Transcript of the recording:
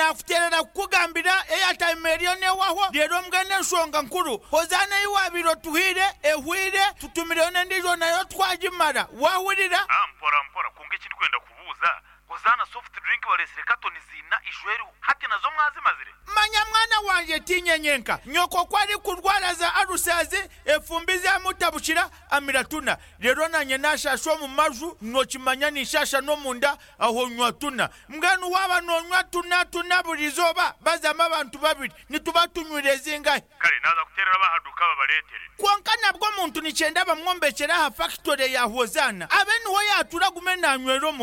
nakuterera kugambira airtime eriyo newaho rero mgane nsonga nkuru hozana iwabiro tuhire ehwire tutumire nendijo nayo twagimara wahurira mpora kunge kiri kwenda kubuza hozana soft drink balesere katoni zina ijweru hati nazo mwazimazire manya mwana wanje tinyenyenka nyoko kwari kurwara za arusazi efumbizi amutabushira amiratuna rero nanye nashasho mu maju nokimanya nishasha no munda aho nywatuna mganu waba nonywa tuna burizoba bazama abantu babiri nitubatunyureze ingahe kare naza kuterera bahaduka babaletere kwanka nabwo muntu nicenda bamwombekera ha factory ya hozana abeni ho yatura gumenanywero